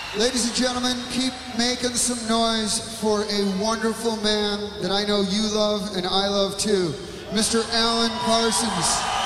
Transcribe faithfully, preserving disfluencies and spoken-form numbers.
Ladies and gentlemen, keep making some noise for a wonderful man that I know you love and I love too, Mister Alan Parsons.